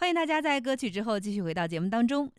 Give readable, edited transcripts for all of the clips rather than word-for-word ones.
欢迎大家在歌曲之后继续回到节目当中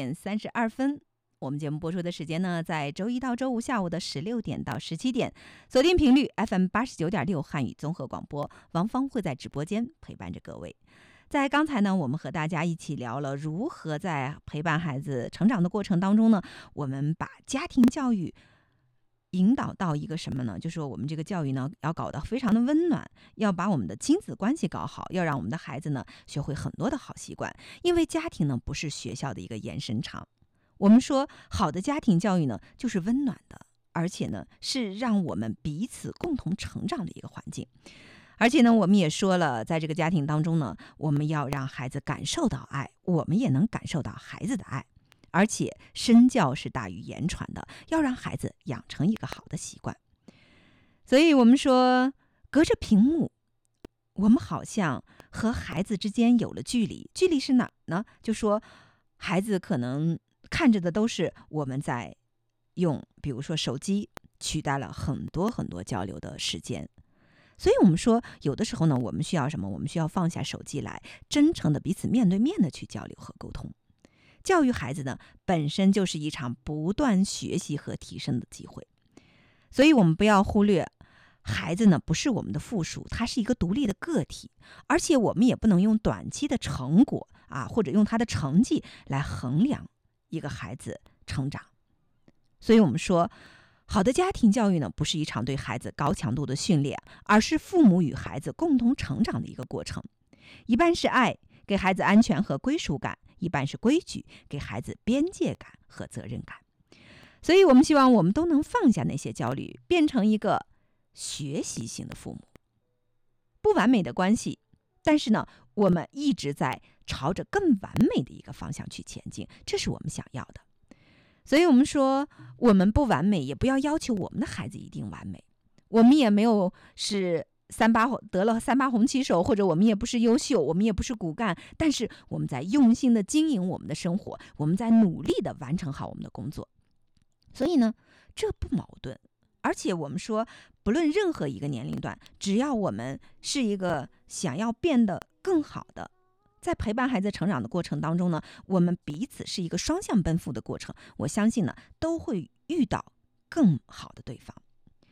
，16:32，我们节目播出的时间呢，在周一到周五下午的16点到17点，锁定频率 FM89.6汉语综合广播，王芳会在直播间陪伴着各位。在刚才呢，我们和大家一起聊了如何在陪伴孩子成长的过程当中呢，我们把家庭教育引导到一个什么呢？就是说我们这个教育呢，要搞得非常的温暖，要把我们的亲子关系搞好，要让我们的孩子呢学会很多的好习惯。因为家庭呢不是学校的一个延伸场，我们说好的家庭教育呢就是温暖的，而且呢是让我们彼此共同成长的一个环境。而且呢，我们也说了，在这个家庭当中呢，我们要让孩子感受到爱，我们也能感受到孩子的爱。而且身教是大于言传的，要让孩子养成一个好的习惯。所以我们说，隔着屏幕，我们好像和孩子之间有了距离。距离是哪儿呢？就说孩子可能看着的都是我们在用，比如说手机取代了很多很多交流的时间。所以我们说，有的时候呢，我们需要什么？我们需要放下手机来，真诚的彼此面对面的去交流和沟通。教育孩子呢，本身就是一场不断学习和提升的机会，所以我们不要忽略，孩子呢不是我们的附属，他是一个独立的个体，而且我们也不能用短期的成果或者用他的成绩来衡量一个孩子成长。所以我们说，好的家庭教育呢，不是一场对孩子高强度的训练，而是父母与孩子共同成长的一个过程。一半是爱，给孩子安全和归属感；一半是规矩，给孩子边界感和责任感。所以我们希望我们都能放下那些焦虑，变成一个学习型的父母。不完美的关系，但是呢，我们一直在朝着更完美的一个方向去前进，这是我们想要的。所以我们说，我们不完美，也不要要求我们的孩子一定完美。我们也没有是得了3-8红旗手，或者我们也不是优秀，我们也不是骨干，但是我们在用心的经营我们的生活，我们在努力的完成好我们的工作。所以呢，这不矛盾。而且我们说，不论任何一个年龄段，只要我们是一个想要变得更好的，在陪伴孩子成长的过程当中呢，我们彼此是一个双向奔赴的过程，我相信呢，都会遇到更好的对方。